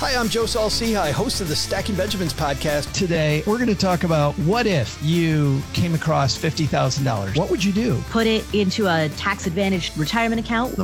Hi, I'm Joe Saul-Sehy, host of the Stacking Benjamins podcast. Today, we're going to talk about what if you came across $50,000? What would you do? Put it into a tax-advantaged retirement account.